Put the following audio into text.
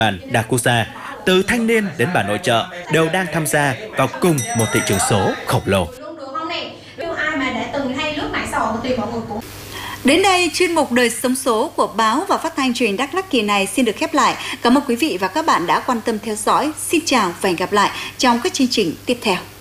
bàn đa quốc gia, từ thanh niên đến bà nội trợ đều đang tham gia vào cùng một thị trường số khổng lồ. Đến đây, chuyên mục Đời sống số của báo và phát thanh truyền hình Đắk Lắk kỳ này xin được khép lại. Cảm ơn quý vị và các bạn đã quan tâm theo dõi. Xin chào và hẹn gặp lại trong các chương trình tiếp theo.